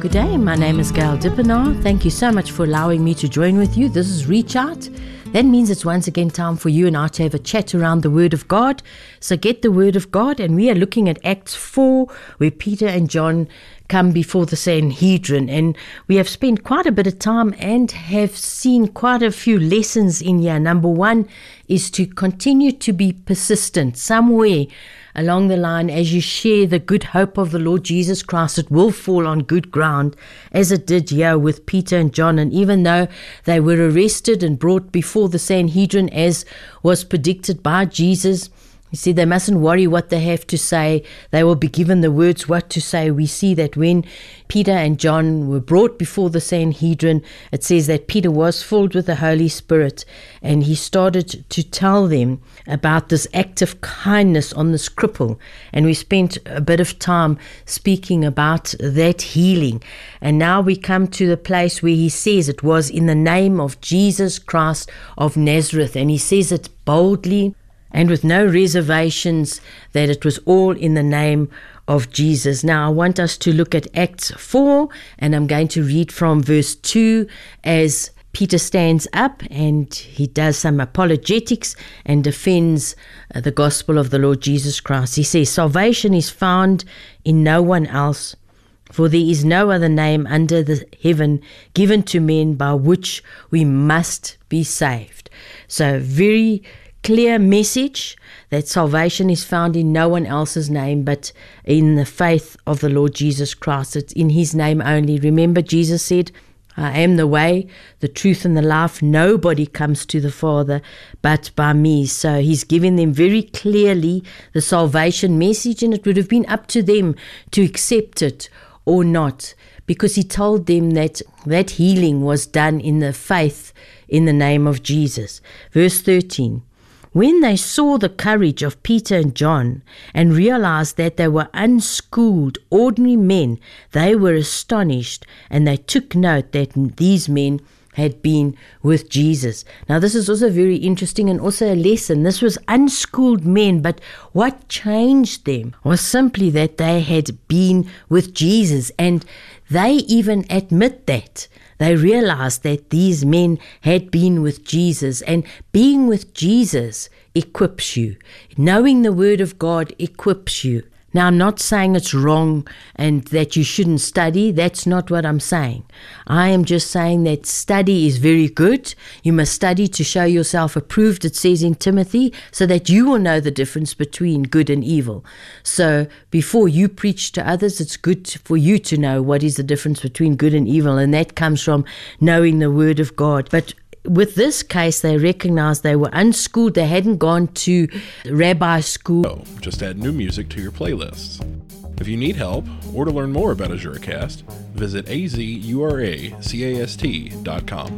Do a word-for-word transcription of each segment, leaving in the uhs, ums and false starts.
Good day, my name is Gail Dippenaar. Thank you so much for allowing me to join with you. This is Reach Out. That means it's once again time for you and I to have a chat around the Word of God. So get the Word of God, and we are looking at Acts four, where Peter and John come before the Sanhedrin. And we have spent quite a bit of time and have seen quite a few lessons in here. Number one is to continue to be persistent. Somewhere along the line, as you share the good hope of the Lord Jesus Christ, it will fall on good ground, as it did here with Peter and John. And even though they were arrested and brought before the Sanhedrin, as was predicted by Jesus, you see, they mustn't worry what they have to say. They will be given the words what to say. We see that when Peter and John were brought before the Sanhedrin, it says that Peter was filled with the Holy Spirit, and he started to tell them about this act of kindness on this cripple. And we spent a bit of time speaking about that healing. And now we come to the place where he says it was in the name of Jesus Christ of Nazareth. And he says it boldly and with no reservations, that it was all in the name of Jesus. Now, I want us to look at Acts four, and I'm going to read from verse two as Peter stands up and he does some apologetics and defends uh, the gospel of the Lord Jesus Christ. He says, "Salvation is found in no one else, for there is no other name under the heaven given to men by which we must be saved." So, very clear message that salvation is found in no one else's name but in the faith of the Lord Jesus Christ. It's in his name only. Remember, Jesus said, "I am the way, the truth, and the life. Nobody comes to the Father but by me." So he's giving them very clearly the salvation message, and it would have been up to them to accept it or not, because he told them that that healing was done in the faith in the name of Jesus. Verse thirteen. "When they saw the courage of Peter and John and realized that they were unschooled, ordinary men, they were astonished, and they took note that these men had been with Jesus." Now, this is also very interesting and also a lesson. This was unschooled men, but what changed them was simply that they had been with Jesus, and they even admit that. They realized that these men had been with Jesus, and being with Jesus equips you. Knowing the Word of God equips you. Now, I'm not saying it's wrong and that you shouldn't study. That's not what I'm saying. I am just saying that study is very good. You must study to show yourself approved, it says in Timothy, so that you will know the difference between good and evil. So before you preach to others, it's good for you to know what is the difference between good and evil, and that comes from knowing the Word of God. But with this case, they recognized they were unschooled. They hadn't gone to rabbi school. Oh, just add new music to your playlists. If you need help or to learn more about AzuraCast, visit a z u r a c a s t dot com.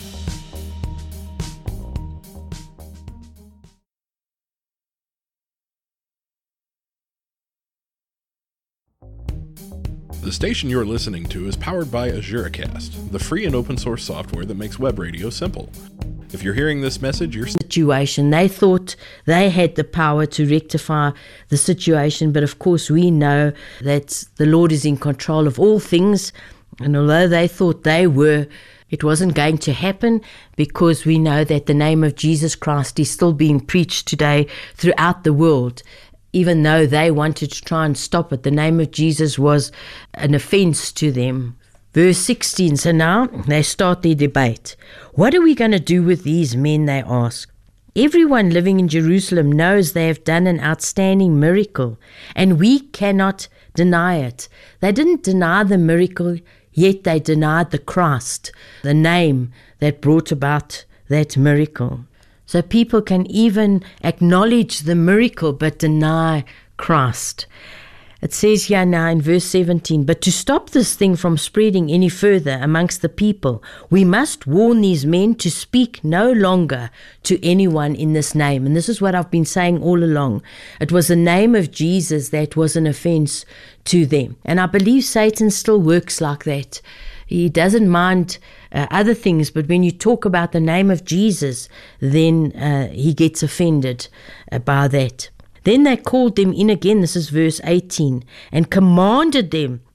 The station you're listening to is powered by AzuraCast, the free and open source software that makes web radio simple. If you're hearing this message, you're... situation. They thought they had the power to rectify the situation, but of course we know that the Lord is in control of all things, and although they thought they were, it wasn't going to happen, because we know that the name of Jesus Christ is still being preached today throughout the world. Even though they wanted to try and stop it, the name of Jesus was an offense to them. Verse sixteen, so now they start their debate. "What are we going to do with these men?" they ask. "Everyone living in Jerusalem knows they have done an outstanding miracle, and we cannot deny it." They didn't deny the miracle, yet they denied the Christ, the name that brought about that miracle. So people can even acknowledge the miracle but deny Christ. It says here now in verse seventeen, "But to stop this thing from spreading any further amongst the people, we must warn these men to speak no longer to anyone in this name." And this is what I've been saying all along. It was the name of Jesus that was an offense to them. And I believe Satan still works like that. He doesn't mind uh, other things, but when you talk about the name of Jesus, then uh, he gets offended uh, by that. Then they called them in again, this is verse eighteen, and commanded them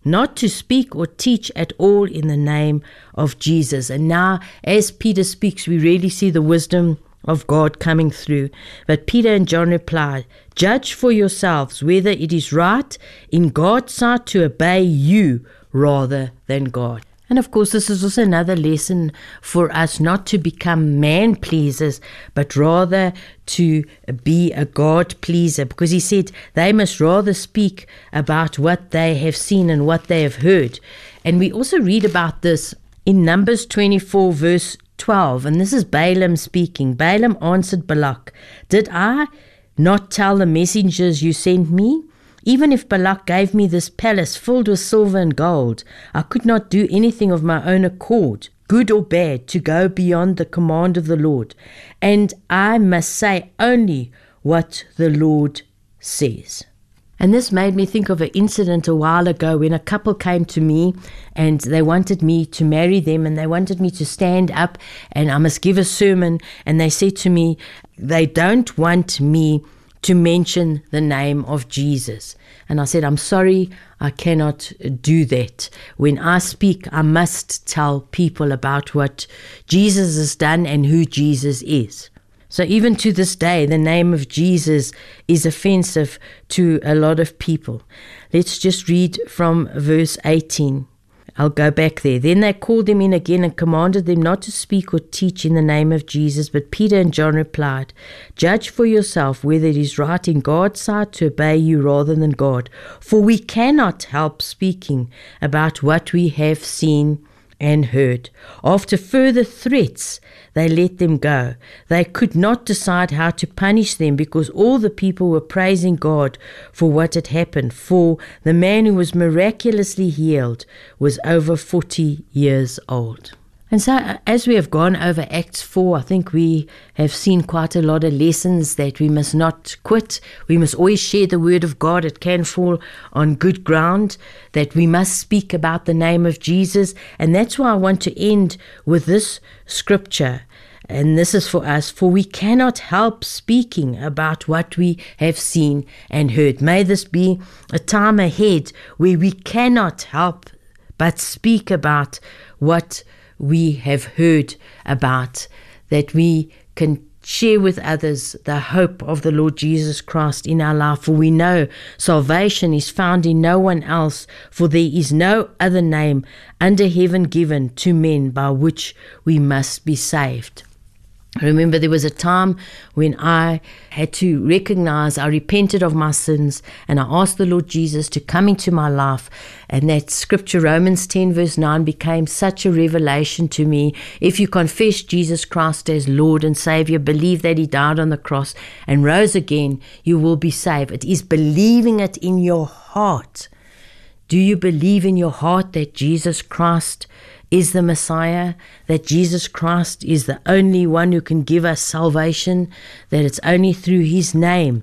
not to speak or teach at all in the name of Jesus. And now, as Peter speaks, we really see the wisdom of God coming through. But Peter and John replied, "Judge for yourselves whether it is right in God's sight to obey you rather than God." And of course, this is also another lesson for us not to become man pleasers, but rather to be a God pleaser, because he said they must rather speak about what they have seen and what they have heard. And we also read about this in Numbers twenty-four, verse twelve, and this is Balaam speaking. Balaam answered Balak, "Did I not tell the messengers you sent me? Even if Balak gave me this palace filled with silver and gold, I could not do anything of my own accord, good or bad, to go beyond the command of the Lord. And I must say only what the Lord says." And this made me think of an incident a while ago when a couple came to me and they wanted me to marry them, and they wanted me to stand up and I must give a sermon. And they said to me, they don't want me to mention the name of Jesus. And I said, "I'm sorry, I cannot do that. When I speak, I must tell people about what Jesus has done and who Jesus is." So even to this day, the name of Jesus is offensive to a lot of people. Let's just read from verse eighteen. I'll go back there. "Then they called them in again and commanded them not to speak or teach in the name of Jesus. But Peter and John replied, 'Judge for yourself whether it is right in God's sight to obey you rather than God. For we cannot help speaking about what we have seen and heard.' After further threats, they let them go. They could not decide how to punish them because all the people were praising God for what had happened. For the man who was miraculously healed was over forty years old." And so as we have gone over Acts four, I think we have seen quite a lot of lessons that we must not quit. We must always share the word of God. It can fall on good ground, that we must speak about the name of Jesus. And that's why I want to end with this scripture. And this is for us. "For we cannot help speaking about what we have seen and heard." May this be a time ahead where we cannot help but speak about what we have heard about, that we can share with others the hope of the Lord Jesus Christ in our life. For we know salvation is found in no one else, for there is no other name under heaven given to men by which we must be saved. I remember there was a time when I had to recognize I repented of my sins and I asked the Lord Jesus to come into my life, and that scripture Romans ten verse nine became such a revelation to me. If you confess Jesus Christ as Lord and Savior, believe that he died on the cross and rose again, you will be saved. It is believing it in your heart. Do you believe in your heart that Jesus Christ is the Messiah, that Jesus Christ is the only one who can give us salvation, that it's only through his name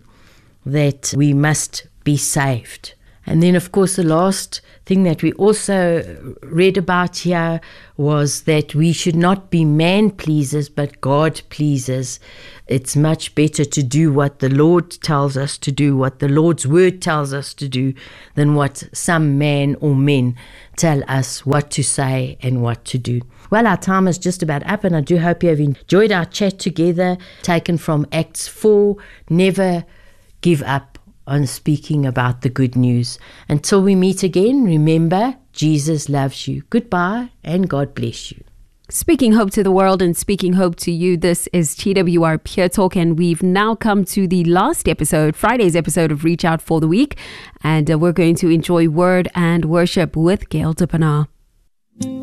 that we must be saved? And then, of course, the last thing that we also read about here was that we should not be man pleasers, but God pleasers. It's much better to do what the Lord tells us to do, what the Lord's word tells us to do, than what some man or men tell us what to say and what to do. Well, our time is just about up, and I do hope you have enjoyed our chat together, taken from Acts four. Never give up on speaking about the good news. Until we meet again, remember, Jesus loves you. Goodbye, and God bless you. Speaking hope to the world and speaking hope to you, this is T W R Pure Talk, and we've now come to the last episode, Friday's episode of Reach Out for the week, and uh, we're going to enjoy word and worship with Gail Dippenaar.